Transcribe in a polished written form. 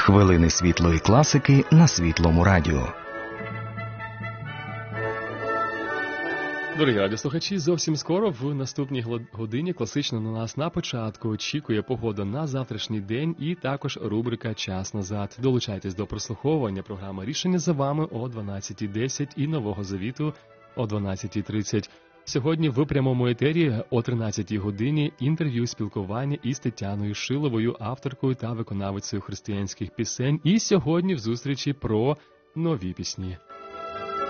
Хвилини світлої класики на Світлому радіо. Дорогі радіослухачі, зовсім скоро в наступній годині класично на нас на початку очікує погода на завтрашній день і також рубрика «Час назад». Долучайтесь до прослуховування програми «Рішення за вами» о 12:10 і «Нового Завіту» о 12:30. Сьогодні в прямому етері о 13-й годині інтерв'ю, спілкування із Тетяною Шиловою, авторкою та виконавицею християнських пісень. І сьогодні в зустрічі про нові пісні.